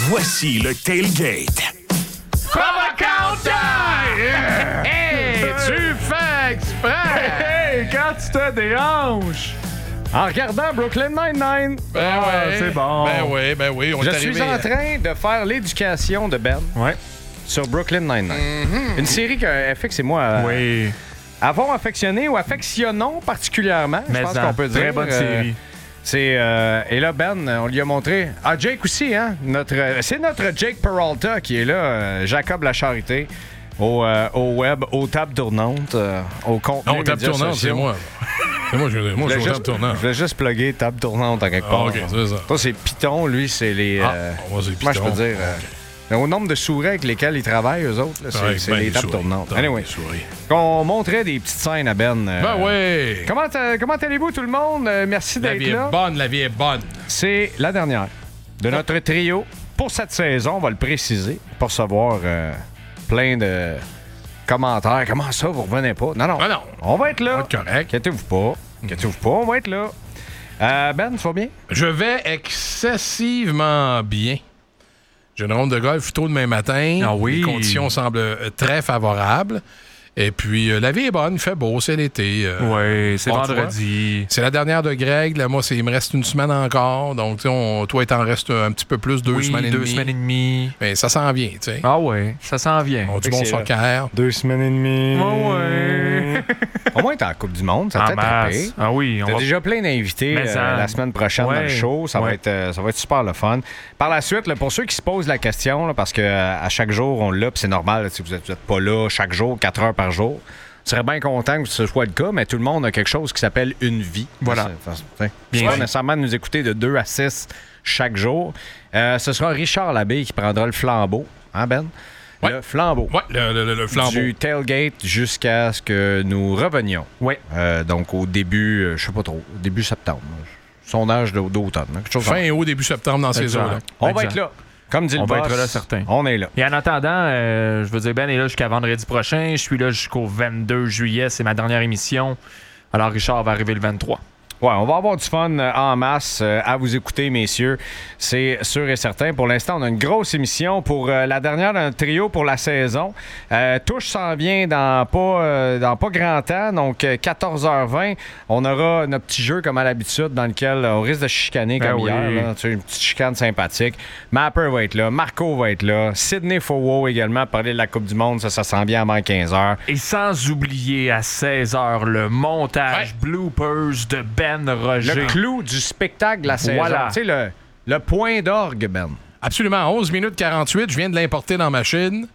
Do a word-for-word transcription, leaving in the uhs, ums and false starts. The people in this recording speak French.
Voici le Tailgate. From a countdown! Yeah. Hey, tu fais exprès! Hey, quand tu te déhanches! En regardant Brooklyn Nine-Nine. Ben ah, ouais. C'est bon. Ben oui, ben oui. On Je est suis arrivé... en train de faire l'éducation de Ben Ouais. sur Brooklyn Nine-Nine. Mm-hmm. Une série que F X et moi euh, Oui. avons affectionné ou affectionnons particulièrement. Je Mais pense en qu'on peut très dire. bonne euh, série. C'est euh, et là Ben, on lui a montré. Ah Jake aussi, hein. Notre, euh, c'est notre Jake Peralta qui est là, euh, Jacob La Charité, au, euh, au web, aux tables tournantes, euh, au contenu. Non, table médias tournante, c'est sociaux. moi. C'est moi, je, moi, Je je voulais suis au table juste, tournante. je voulais juste plugger table tournante en quelque Ah, part. OK, c'est ça. Toi, c'est Python, lui, c'est les. Ah, euh, moi, c'est Moi, je peux Python. dire. euh, au nombre de souris avec lesquels ils travaillent, eux autres, là, c'est, Ouais, c'est ben, les les tables souris. tournantes. Dans Anyway, les souris. on montrait des petites scènes à Ben. euh, Ben oui! Comment, t'a- comment allez-vous, tout le monde? Euh, merci La d'être vie là. est bonne, la vie est bonne. C'est la dernière de notre trio pour cette saison, on va le préciser, pour recevoir euh, plein de commentaires. Comment ça, vous revenez pas? Non, non. Ah non. On va être On là. va être correct. Inquiétez-vous pas. Inquiétez-vous pas, on va être là. Euh, ben, ça va bien? Je vais excessivement bien. J'ai une ronde de golf tôt demain matin. Ah oui. Les conditions semblent euh, très favorables. Et puis, euh, la vie est bonne, il fait beau, c'est l'été. euh, Oui, c'est bon, tu vendredi. C'est la dernière de Greg. Là, moi, c'est, il me reste une semaine encore. Donc, tu sais, on- toi, il t'en reste un petit peu plus, deux Oui, semaines et deux demie. semaines et demie. Mais ça s'en vient, tu sais. Ah ouais, ça s'en vient. On a du Fait que bon c'est soccer. Deux semaines et demie. Ah ouais. Au moins, t'es en Coupe du Monde, ça En t'a tapé. masse. Ah oui, on T'as va... déjà plein d'invités Mais euh, ça- la semaine prochaine dans le Ouais. show. Ça, va Ouais. être, euh, ça va être super le fun. Par la suite, là, pour ceux qui se posent la question, là, parce que euh, à chaque jour, on l'a, puis c'est normal, là, si vous n'êtes pas là chaque jour, quatre heures par jour. Je serais bien content que ce soit le cas, mais tout le monde a quelque chose qui s'appelle une vie. Voilà. C'est, c'est, Bien c'est pas sûr. nécessairement de nous écouter de deux à six chaque jour. Euh, ce sera Richard Labbé qui prendra le flambeau. Hein, Ben? Ouais. Le flambeau. Ouais, le, le- le- le flambeau. Du tailgate jusqu'à ce que nous revenions. Oui. Euh, donc au début, euh, je sais pas trop, début septembre. Sondage d'au- d'automne. hein, quelque chose comme ça. Fin août, début septembre dans ces Exact. eaux-là. On va Exact. être là. Comme dit le On va boss, être là, certain. On est là. Et en attendant, euh, je veux dire, Ben est là jusqu'à vendredi prochain. Je suis là jusqu'au vingt-deux juillet. C'est ma dernière émission. Alors, Richard va arriver le vingt-trois. Ouais, on va avoir du fun euh, en masse euh, à vous écouter, messieurs. C'est sûr et certain. Pour l'instant, on a une grosse émission pour euh, la dernière d'un trio pour la saison. Euh, Touche s'en vient dans pas, euh, dans pas grand temps, donc euh, quatorze heures vingt. On aura notre petit jeu comme à l'habitude dans lequel on risque de chicaner Ben comme oui. hier. Là. Tu sais, une petite chicane sympathique. Mapper va être là, Marco va être là, Sidney Fowo également pour parler de la Coupe du Monde. Ça, ça s'en vient avant quinze heures. Et sans oublier à seize heures le montage bloopers de Ben Roger. Le clou du spectacle de la saison. Voilà. Tu sais, le, le point d'orgue, Ben. Absolument. onze minutes quarante-huit. Je viens de l'importer dans ma machine.